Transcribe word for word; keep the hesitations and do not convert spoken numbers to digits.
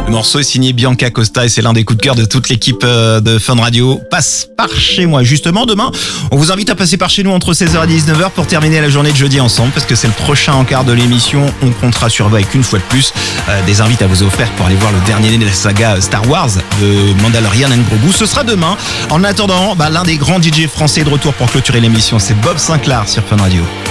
Le morceau est signé Bianca Costa et c'est l'un des coups de cœur de toute l'équipe de Fun Radio. Passe par chez moi. Justement, demain, on vous invite à passer par chez nous entre seize heures et dix-neuf heures pour terminer la journée de jeudi ensemble parce que c'est le prochain encart de l'émission. On comptera sur vous avec une fois de plus euh, des invités à vous offrir pour aller voir le dernier né de la saga Star Wars de Mandalorian and Grogu. Ce sera demain. En attendant, bah, l'un des grands D J français est de retour pour clôturer l'émission. C'est Bob Sinclair sur Fun Radio.